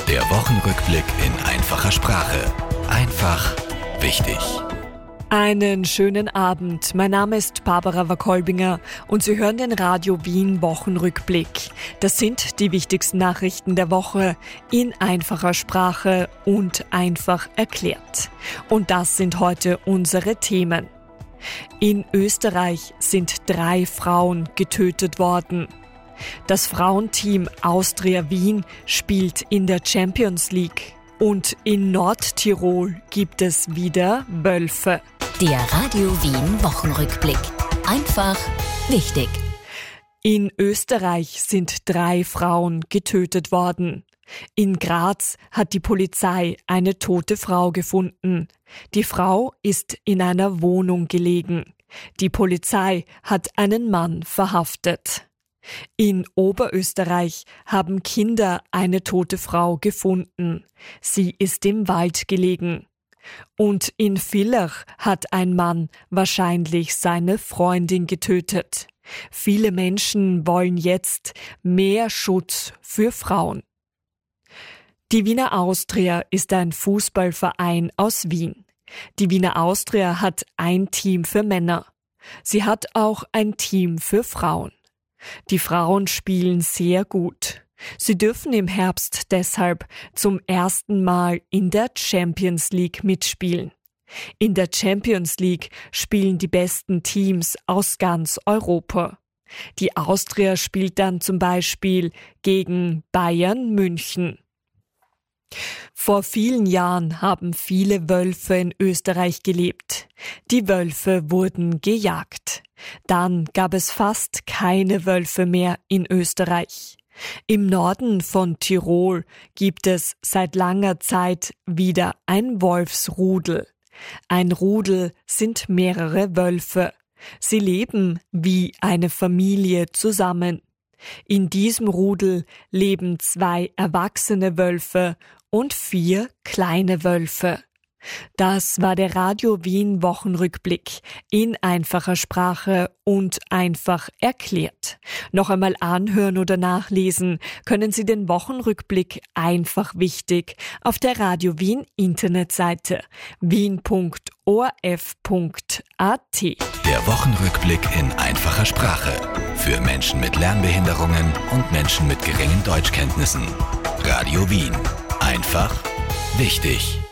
Der Wochenrückblick in einfacher Sprache. Einfach wichtig. Einen schönen Abend. Mein Name ist Barbara Wakolbinger und Sie hören den Radio Wien Wochenrückblick. Das sind die wichtigsten Nachrichten der Woche in einfacher Sprache und einfach erklärt. Und das sind heute unsere Themen. In Österreich sind 3 Frauen getötet worden. Das Frauenteam Austria Wien spielt in der Champions League. Und in Nordtirol gibt es wieder Wölfe. Der Radio Wien Wochenrückblick. Einfach wichtig. In Österreich sind 3 Frauen getötet worden. In Graz hat die Polizei eine tote Frau gefunden. Die Frau ist in einer Wohnung gelegen. Die Polizei hat einen Mann verhaftet. In Oberösterreich haben Kinder eine tote Frau gefunden. Sie ist im Wald gelegen. Und in Villach hat ein Mann wahrscheinlich seine Freundin getötet. Viele Menschen wollen jetzt mehr Schutz für Frauen. Die Wiener Austria ist ein Fußballverein aus Wien. Die Wiener Austria hat ein Team für Männer. Sie hat auch ein Team für Frauen. Die Frauen spielen sehr gut. Sie dürfen im Herbst deshalb zum ersten Mal in der Champions League mitspielen. In der Champions League spielen die besten Teams aus ganz Europa. Die Austria spielt dann zum Beispiel gegen Bayern München. Vor vielen Jahren haben viele Wölfe in Österreich gelebt. Die Wölfe wurden gejagt. Dann gab es fast keine Wölfe mehr in Österreich. Im Norden von Tirol gibt es seit langer Zeit wieder ein Wolfsrudel. Ein Rudel sind mehrere Wölfe. Sie leben wie eine Familie zusammen. In diesem Rudel leben 2 erwachsene Wölfe und 4 kleine Wölfe. Das war der Radio Wien Wochenrückblick in einfacher Sprache und einfach erklärt. Noch einmal anhören oder nachlesen können Sie den Wochenrückblick einfach wichtig auf der Radio Wien Internetseite wien.orf.at. Der Wochenrückblick in einfacher Sprache. Für Menschen mit Lernbehinderungen und Menschen mit geringen Deutschkenntnissen. Radio Wien. Einfach wichtig.